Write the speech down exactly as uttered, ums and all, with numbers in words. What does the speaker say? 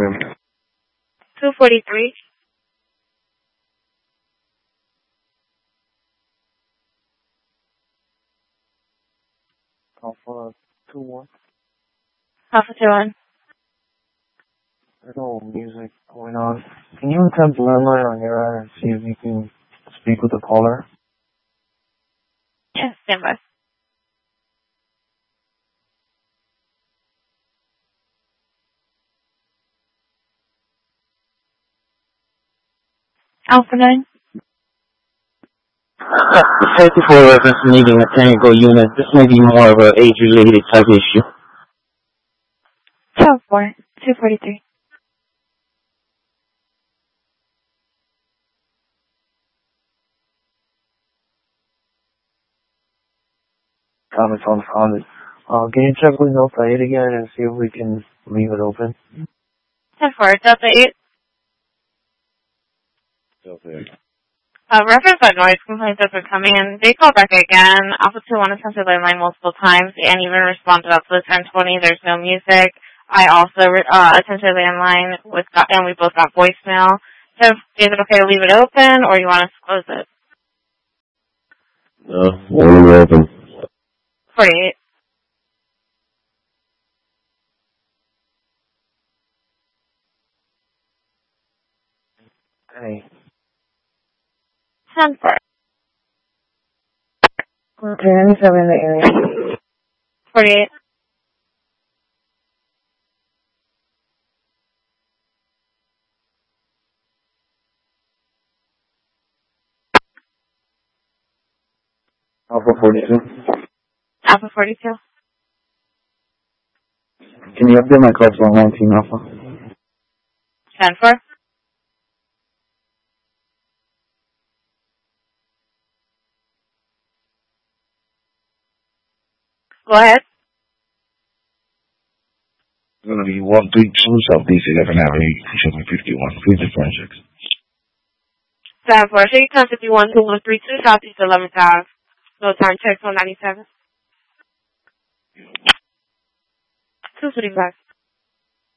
room? two forty-three. Alpha two one. Alpha two one. There's no music going on. Can you attempt landline on your end and see if you can speak with the caller? Yes, stand by. Alpha nine. Thank you for reference needing a technical unit. This may be more of an age-related type issue. twelve four. two forty-three. Comments unfounded. Uh, can you check with Delta eight again and see if we can leave it open? ten four. Delta eight. Delta eight. Uh, reference that noise complaints that are coming in. They called back again. Alpha two one attempted landline multiple times and even responded up to the ten twenty. There's no music. I also uh, attempted landline with, and we both got voicemail. So is it okay to leave it open or you want us to close it? No, leave it open. forty-eight. Hey. ten four. Okay, anytime in the area. forty-eight. Alpha forty-two. Alpha forty-two. Can you update my call to one nineteen Alpha? ten four. Go ahead. It's going to be one three two Southeast eleven Avenue, Shelby fifty-one. Please different checks. ten four. Shake time fifty-one two one three two Southeast eleventh Ave. No time checks one ninety-seven. two forty-five.